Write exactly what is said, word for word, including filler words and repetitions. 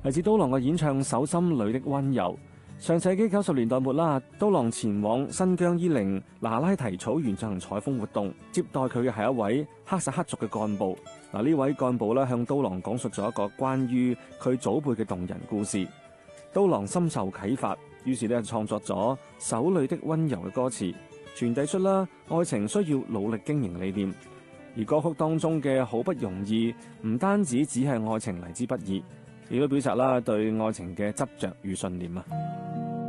嚟自刀郎嘅演唱《手心裏的溫柔》。上世紀九十年代末啦，刀郎前往新疆伊寧那拉提草原進行採風活動，接待佢嘅係一位哈薩克族嘅幹部。嗱，呢位幹部咧向刀郎講述咗一個關於佢祖輩嘅動人故事。刀郎深受啟發，於是咧創作咗《手裏的溫柔》嘅歌詞，傳遞出啦愛情需要努力經營理念。而歌曲當中嘅好不容易，唔單止只係愛情嚟之不易，亦都表達啦對愛情嘅執着與信念啊。